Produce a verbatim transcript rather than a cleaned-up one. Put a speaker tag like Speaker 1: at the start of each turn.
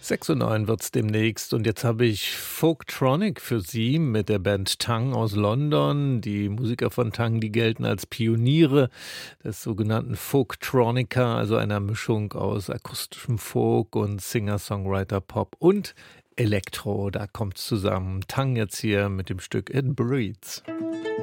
Speaker 1: sechs Uhr neun wird's demnächst und jetzt habe ich Folktronic für Sie mit der Band Tang aus London. Die Musiker von Tang, die gelten als Pioniere des sogenannten Folktronica, also einer Mischung aus akustischem Folk und Singer-Songwriter-Pop und Elektro. Da kommt's zusammen. Tang jetzt hier mit dem Stück It Breathes.